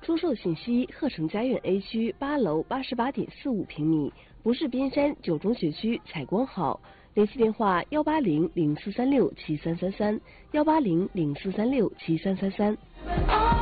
出售信息：鹤城家苑 A 区8楼88.45平米，不是边山9中学区采光好。联系电话：18004367333，18004367333。